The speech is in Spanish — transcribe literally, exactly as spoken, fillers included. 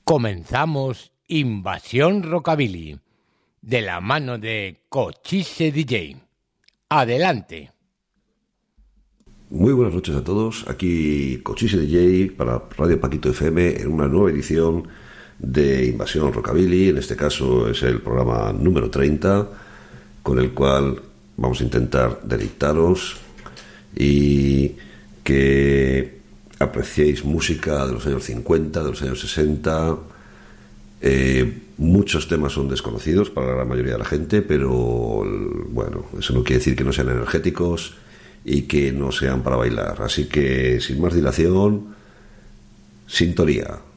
Comenzamos Invasión Rockabilly, de la mano de Cochise D J. Adelante. Muy buenas noches a todos, aquí Cochise D J para Radio Paquito F M en una nueva edición de Invasión Rockabilly. En este caso es el programa número treinta, con el cual vamos a intentar deleitaros y que apreciéis música de los años cincuenta, de los años sesenta. Eh, muchos temas son desconocidos para la gran mayoría de la gente, pero bueno, eso no quiere decir que no sean energéticos y que no sean para bailar. Así que sin más dilación, sintonía.